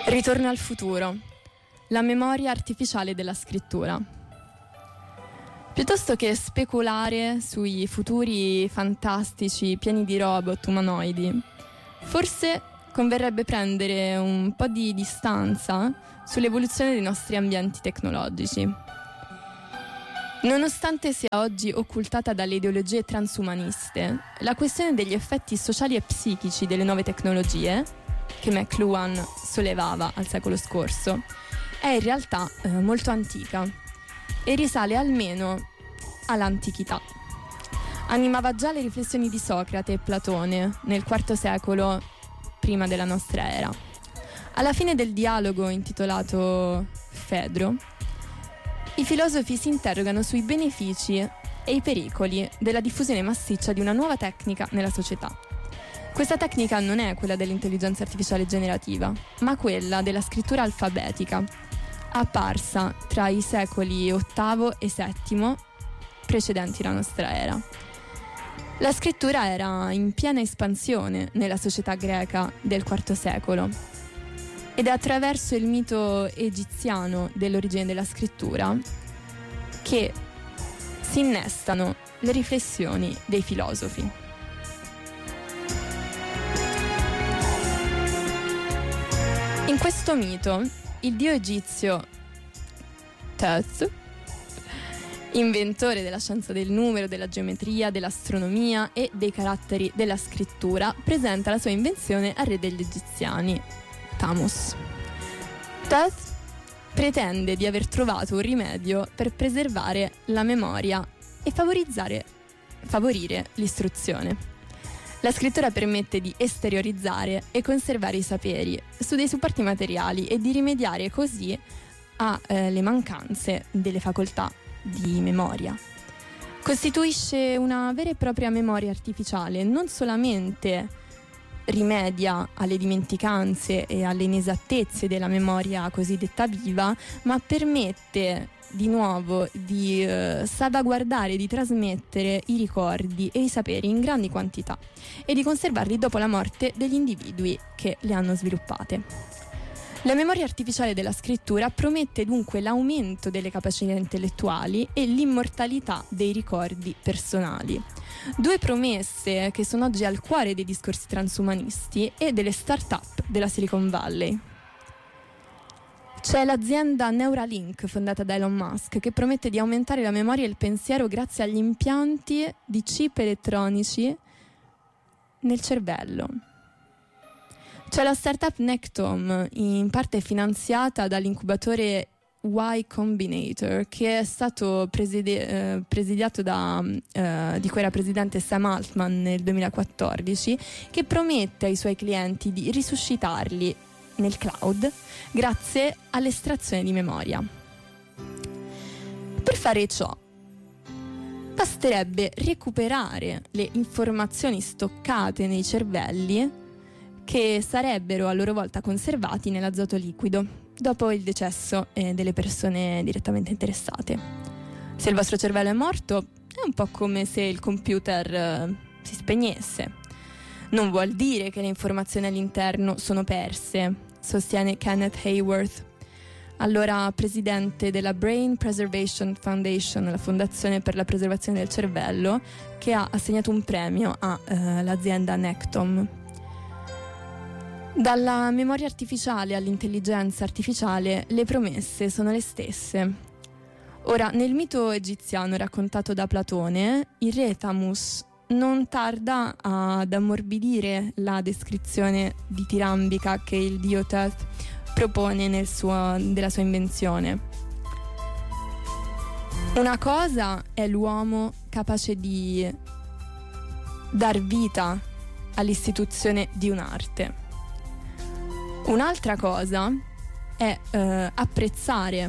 Ritorno al futuro, la memoria artificiale della scrittura. Piuttosto che speculare sui futuri fantastici pieni di robot umanoidi, forse converrebbe prendere un po' di distanza sull'evoluzione dei nostri ambienti tecnologici. Nonostante sia oggi occultata dalle ideologie transumaniste, la questione degli effetti sociali e psichici delle nuove tecnologie, che McLuhan sollevava al secolo scorso, è in realtà molto antica e risale almeno all'antichità. Animava già le riflessioni di Socrate e Platone nel IV secolo prima della nostra era. Alla fine del dialogo intitolato Fedro, i filosofi si interrogano sui benefici e i pericoli della diffusione massiccia di una nuova tecnica nella società. Questa tecnica non è quella dell'intelligenza artificiale generativa, ma quella della scrittura alfabetica, apparsa tra i secoli VIII e VII precedenti la nostra era. La scrittura era in piena espansione nella società greca del IV secolo ed è attraverso il mito egiziano dell'origine della scrittura che si innestano le riflessioni dei filosofi. In questo mito, il dio egizio Thoth, inventore della scienza del numero, della geometria, dell'astronomia e dei caratteri della scrittura, presenta la sua invenzione al re degli egiziani, Thamus. Thoth pretende di aver trovato un rimedio per preservare la memoria e favorire l'istruzione. La scrittura permette di esteriorizzare e conservare i saperi su dei supporti materiali e di rimediare così alle mancanze delle facoltà di memoria. Costituisce una vera e propria memoria artificiale, non solamente rimedia alle dimenticanze e alle inesattezze della memoria cosiddetta viva, ma permette di nuovo di salvaguardare, di trasmettere i ricordi e i saperi in grandi quantità e di conservarli dopo la morte degli individui che le hanno sviluppate. La memoria artificiale della scrittura promette dunque l'aumento delle capacità intellettuali e l'immortalità dei ricordi personali. Due promesse che sono oggi al cuore dei discorsi transumanisti e delle start-up della Silicon Valley. C'è l'azienda Neuralink fondata da Elon Musk che promette di aumentare la memoria e il pensiero grazie agli impianti di chip elettronici nel cervello. C'è la startup Nectom, in parte finanziata dall'incubatore Y Combinator, che è stato presidiato di cui era presidente Sam Altman nel 2014, che promette ai suoi clienti di risuscitarli nel cloud grazie all'estrazione di memoria. Per fare ciò basterebbe recuperare le informazioni stoccate nei cervelli che sarebbero a loro volta conservati nell'azoto liquido dopo il decesso delle persone direttamente interessate. Se il vostro cervello è morto, è un po' come se il computer si spegnesse. Non vuol dire che le informazioni all'interno sono perse, sostiene Kenneth Hayworth, allora presidente della Brain Preservation Foundation, la fondazione per la preservazione del cervello, che ha assegnato un premio all'azienda Nectom. Dalla memoria artificiale all'intelligenza artificiale le promesse sono le stesse. Ora, nel mito egiziano raccontato da Platone, il re Thamus non tarda ad ammorbidire la descrizione ditirambica che il dio Thoth propone della sua invenzione. Una cosa è l'uomo capace di dar vita all'istituzione di un'arte. Un'altra cosa è apprezzare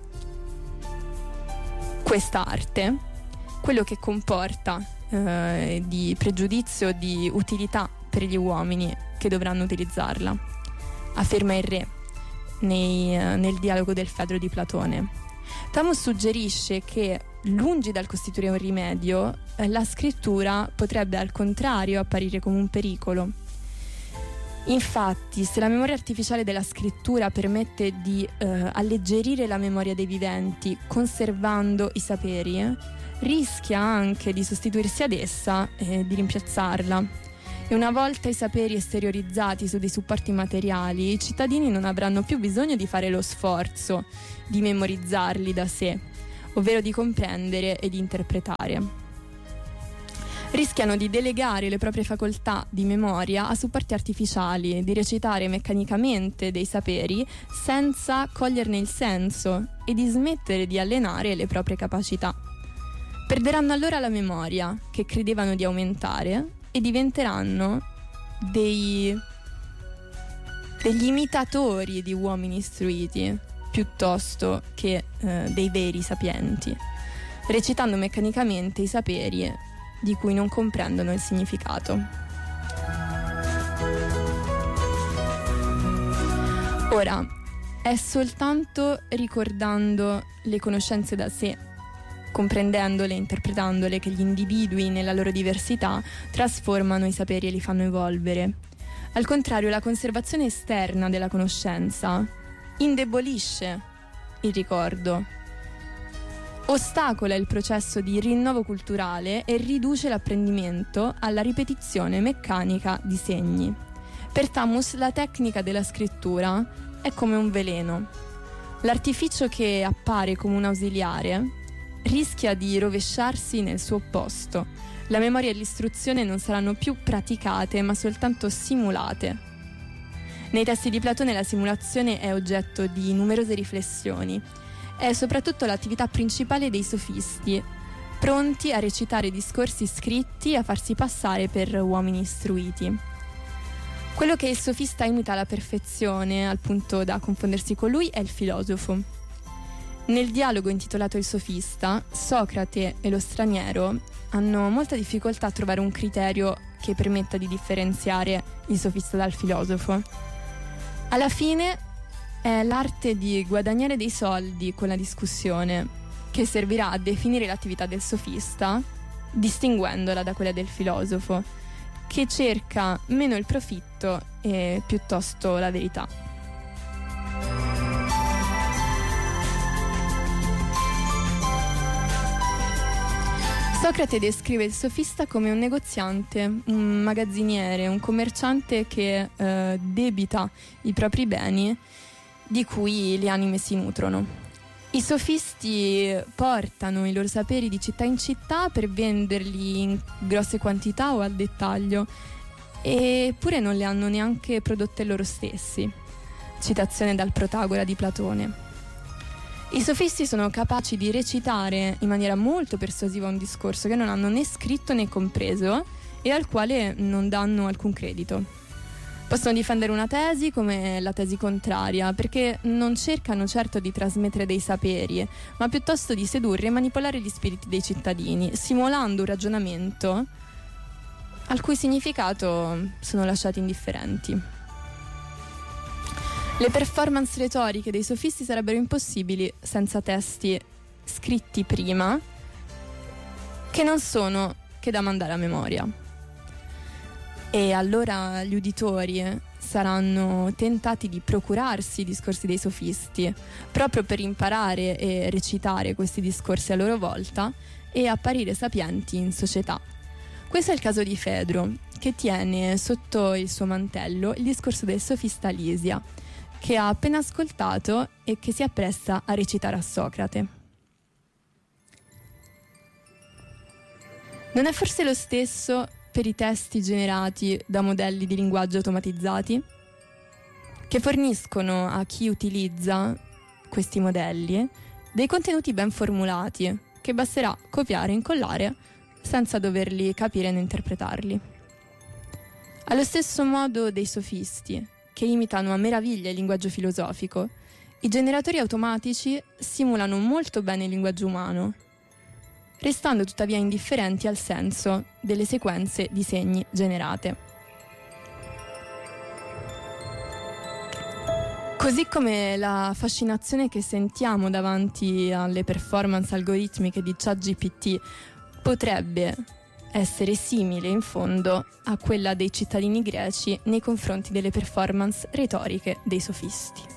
quest'arte, quello che comporta di pregiudizio, di utilità per gli uomini che dovranno utilizzarla, afferma il re nel dialogo del Fedro di Platone. Thamus suggerisce che, lungi dal costituire un rimedio, la scrittura potrebbe al contrario apparire come un pericolo. Infatti, se la memoria artificiale della scrittura permette di alleggerire la memoria dei viventi, conservando i saperi, rischia anche di sostituirsi ad essa e di rimpiazzarla. E una volta i saperi esteriorizzati su dei supporti materiali, i cittadini non avranno più bisogno di fare lo sforzo di memorizzarli da sé, ovvero di comprendere e di interpretare. Rischiano di delegare le proprie facoltà di memoria a supporti artificiali, di recitare meccanicamente dei saperi senza coglierne il senso e di smettere di allenare le proprie capacità. Perderanno allora la memoria, che credevano di aumentare, e diventeranno degli imitatori di uomini istruiti, piuttosto che dei veri sapienti, recitando meccanicamente i saperi di cui non comprendono il significato. Ora, è soltanto ricordando le conoscenze da sé, comprendendole e interpretandole, che gli individui nella loro diversità trasformano i saperi e li fanno evolvere. Al contrario, la conservazione esterna della conoscenza indebolisce il ricordo, ostacola il processo di rinnovo culturale e riduce l'apprendimento alla ripetizione meccanica di segni. Per Tamus la tecnica della scrittura è come un veleno. L'artificio che appare come un ausiliare rischia di rovesciarsi nel suo opposto. La memoria e l'istruzione non saranno più praticate, ma soltanto simulate. Nei testi di Platone la simulazione è oggetto di numerose riflessioni. È soprattutto l'attività principale dei sofisti, pronti a recitare discorsi scritti e a farsi passare per uomini istruiti. Quello che il sofista imita alla perfezione, al punto da confondersi con lui, è il filosofo. Nel dialogo intitolato Il sofista, Socrate e lo straniero hanno molta difficoltà a trovare un criterio che permetta di differenziare il sofista dal filosofo. Alla fine è l'arte di guadagnare dei soldi con la discussione che servirà a definire l'attività del sofista, distinguendola da quella del filosofo, che cerca meno il profitto e piuttosto la verità. Socrate descrive il sofista come un negoziante, un magazziniere, un commerciante che debita i propri beni di cui le anime si nutrono. I sofisti portano i loro saperi di città in città per venderli in grosse quantità o al dettaglio, eppure non le hanno neanche prodotte loro stessi. Citazione dal Protagora di Platone. I sofisti sono capaci di recitare in maniera molto persuasiva un discorso che non hanno né scritto né compreso e al quale non danno alcun credito. Possono difendere una tesi come la tesi contraria, perché non cercano certo di trasmettere dei saperi, ma piuttosto di sedurre e manipolare gli spiriti dei cittadini, simulando un ragionamento al cui significato sono lasciati indifferenti. Le performance retoriche dei sofisti sarebbero impossibili senza testi scritti prima, che non sono che da mandare a memoria. E allora gli uditori saranno tentati di procurarsi i discorsi dei sofisti, proprio per imparare e recitare questi discorsi a loro volta e apparire sapienti in società. Questo è il caso di Fedro, che tiene sotto il suo mantello il discorso del sofista Lisia, che ha appena ascoltato e che si appresta a recitare a Socrate. Non è forse lo stesso per i testi generati da modelli di linguaggio automatizzati, che forniscono a chi utilizza questi modelli dei contenuti ben formulati, che basterà copiare e incollare senza doverli capire né interpretarli. Allo stesso modo dei sofisti, che imitano a meraviglia il linguaggio filosofico, i generatori automatici simulano molto bene il linguaggio umano, restando tuttavia indifferenti al senso delle sequenze di segni generate. Così come la fascinazione che sentiamo davanti alle performance algoritmiche di ChatGPT potrebbe essere simile in fondo a quella dei cittadini greci nei confronti delle performance retoriche dei sofisti.